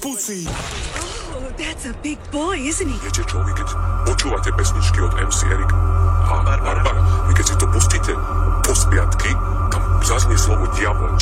pussy. Oh, that's a big boy, isn't he? Viete čo, vy keď počúvate pesničky od MC Erica